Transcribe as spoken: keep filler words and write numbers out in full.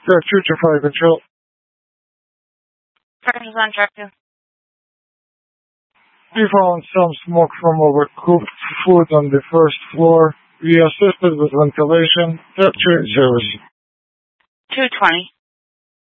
Track two to fire control. Presence on track two. We found some smoke from overcooked food on the first floor. We assisted with ventilation. Track two in service. two twenty.